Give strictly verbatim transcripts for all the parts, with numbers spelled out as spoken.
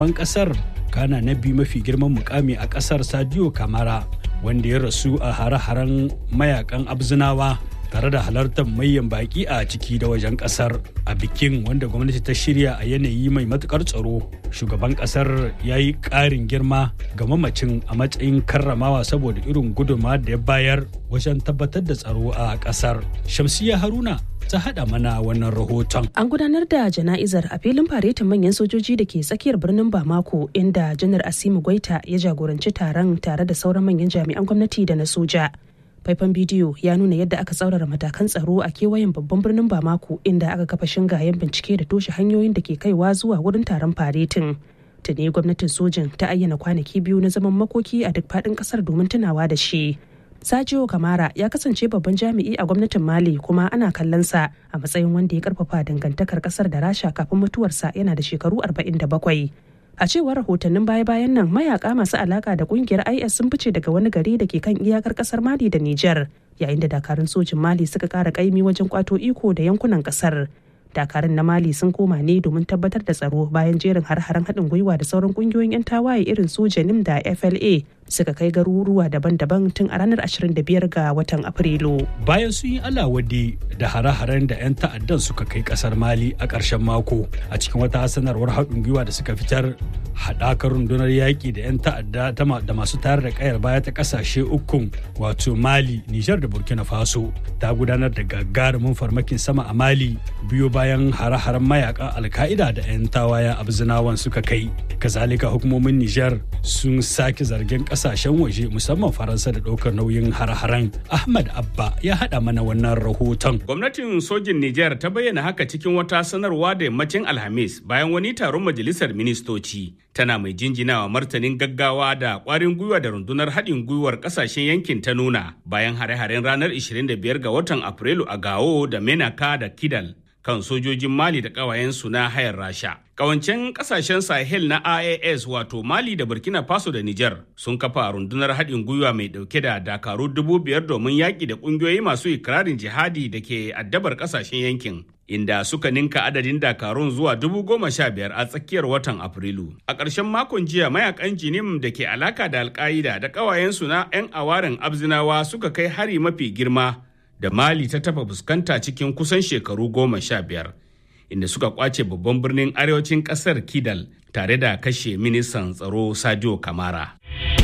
Ban kasar kana na biyu mafi girman mukami a kasar Sadio Kamara wanda ya rasu a hare-haren mayakan Abzinawa tare da halartar manyan baki a ciki da wajen kasar. A bikin wanda gwamnati ta shirya a yanayi mai matukar tsaro, shugaban kasar ya yi ƙarin girma ga mamacin a matsayin karramawa saboda irin gudunmawa da ya bayar wajen tabbatar da tsaro a kasar. Shamsiya Haruna ta haɗa mana wannan rahoton. An gudanar da jana'izar a filin faretin manyan sojoji da ke tsakiyar birnin Bamako, inda Janar Asimu Goita ya jagoranci taron tare da sauran manyan jami'an gwamnati da na soja. Faifan bidiyo ya nuna yadda aka tsaurara matakan tsaro a kewayen babban birnin Bamako, inda aka kafa shingayen bincike da toshe hanyoyin da ke kaiwa zuwa wurin taron faretin. Tuni gwamnatin sojin ta ayyana kwanaki biyu na zaman makoki a duk faɗin ƙasar domin tunawa da shi. Sadio Kamara ya kasance babban jami'i a gwamnatin Mali, kuma ana kallon sa a matsayin wanda ya karfafa dangantakar kasar da Rasha kafin mutuwarsa yana da shekaru arba'in da bakwai. A cewar rahotannin baya-bayan nan, mayaka masu alaka da kungiyar I S sun fice daga wani gari da ke kan iyakar kasar Mali da Nijar, yayin da dakarun sojin Mali suka kara kaimi wajen kwato iko da yankunan kasar. Dakarun na Mali sun koma ne domin tabbatar da tsaro bayan jerin har-haren haɗin gwiwa da sauran kungiyoyin 'yan tawaye irin su Janim da F L A suka kai garuruwa daban-daban tun a ranar ashirin da biyar ga watan Afrilu. Bayan sun yi alawade da hare-haren da 'yan ta'addan suka kai kasar Mali a ƙarshen mako, a cikin wata sanarwar haɗin gwiwa da suka fitar, haɗakar rundunar yaƙi da 'yan ta'adda da masu tayar da ƙayar baya ta ƙasashe ukun wato Mali, Nijar da Burkina Faso ta gudanar da gagarumin farmakin sama a Mali biyo bayan hare-haren mayakan Al-Qaida da 'yan tawayen Abzinawan suka kai. Kazalika hukumomin Nijar sun sake zargin kasashen waje musamman Faransa da ɗaukar nauyin hare-haren. Ahmad Abba ya haɗa mana wannan rahoton. Gwamnatin sojin Nijar ta bayyana haka cikin wata sanarwa da yammacin Alhamis bayan wani taron majalisar ministoci. Tana mai jinjinawa martanin gaggawa da ƙwarin gwiwa da rundunar haɗin gwiwar ƙasashen yankin ta nuna bayan hare-haren ranar ashirin da biyar ga watan Afrilu a Gao da Menaka da Kidal kan sojojin Mali da ƙawayensu na hayar Rasha. Ƙawancen ƙasashen Sahel na I A S wato Mali da Burkina Faso da Nijar sun kafa rundunar haɗin gwiwa mai ɗauke da dakaru dubu biyar domin yaƙi da ƙungiyoyi masu ikirarin jihadi da ke addabar ƙasashen yankin, inda suka ninka adadin dakarun zuwa dubu goma sha biyar a tsakiyar watan Afrilu. A ƙarshen makon jiya, mayakan Jinim da ke alaka da Al-Qaida da ƙawayensu na 'yan awarin Abzinawa suka kai hari mafi girma da Mali ta taɓa fuskanta cikin kusan shekaru goma sha biyar, inda suka kwace babban birnin arewacin ƙasar Kidal tare da kashe ministan tsaro Sadio Kamara.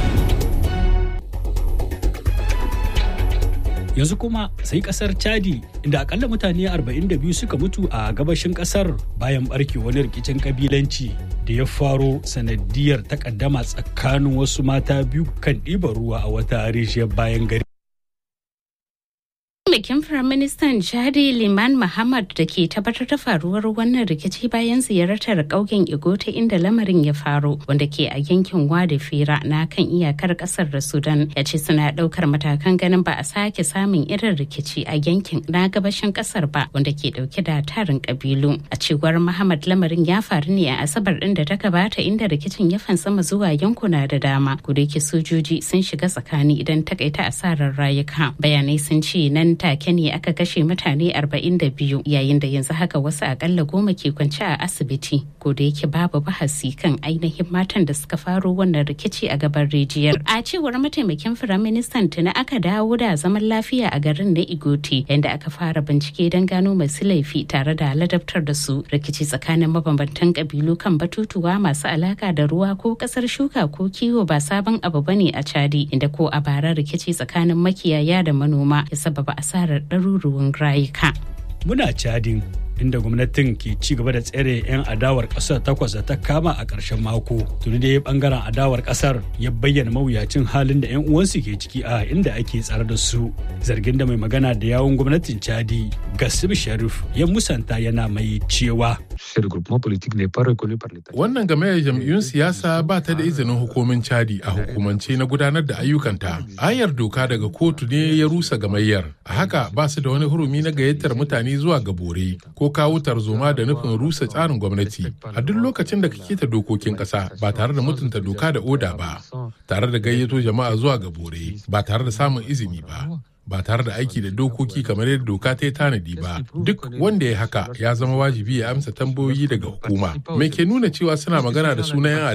Yanzu kuma sai kasar Chadi, inda akalla mutane arba'in da biyu suka mutu a gabashin kasar bayan barke wani rikicin kabilanci da ya faro sanadiyar takaddama tsakanin wasu mata biyu kan ɗiban ruwa a wata rijiyar bayan gari. Mataimakin Firaministan Chadi Liman Muhammad da ke tabbatar da faruwar wannan rikici bayan ziyartar ƙauyen Igota inda lamarin ya faru, wanda ke a yankin Wadi Fira na kan iyakar ƙasar da Sudan, ya ce suna ɗaukar matakan ganin ba a sake samun irin rikici a yankin na gabashin ƙasar ba wanda ke ɗauke da tarin ƙabilu. A cewar Muhammad, lamarin ya faru ne a Asabar ɗin da ta gabata, inda rikicin ya fansama zuwa yankuna da dama. Kudai sojoji sun shiga tsakani idan takaita asarar rayuka. Bayanai sun ce nan take ne aka kashe mutane arba'in da biyu, yayin da yanzu haka wasu akalla goma ke kwance a asibiti, ko da yake babu bahasi kan ainihin matan da suka faro wannan rikici a gaban rijiyar. A cewar mataimakin firaministan, tuni aka dawo da zaman lafiya a garin na Igoti, yadda aka fara bincike don gano masu laifi tare da ladabtar da su. Rikici tsakanin mabambantan kabilu kan batutuwa masu alaka da ruwa ko kasar shuka ko kiwo ba sabon abu bane a Chadi, inda ko a bara rikici tsakanin makiyaya da manoma ya sababa asarar ɗaruruwan rayuka. Muna Chadin, inda gwamnatin ke ci gaba da tsere 'yan adawar ƙasar takwas da ta kama a ƙarshen mako. Tuni da bangaren adawar ƙasar ya bayyana mawuyacin halin da 'yan uwansu ke ciki a inda ake tsare da su. Zargin da mai magana da yawun gwamnatin Chadi, Gassim Sharif, ya musanta yana mai cewa wannan gamayyar jam'iyyun siyasa ba ta da izinin hukumin Chadi a hukumance na gudanar da ayyukanta. Ayar doka daga kotu ne ya rusa gamayyar. A haka ba su da wani hurumi na gayyatar mutane zuwa ga bore ko kawo tarzoma da nufin rusa tsarin gwamnati. A duk lokacin da ka keta dokokin ƙasa ba tare da mutunta doka da oda ba, tare da gayyato jama'a zuwa ga bore ba tare da samun izini ba, ba tare da aiki da dokoki kamar yadda doka ta yi tanadi ba. Duk wanda ya haka ya zama wajibi ya amsa tambayoyi daga hukuma. Me ke nuna cewa suna magana da sunan 'yan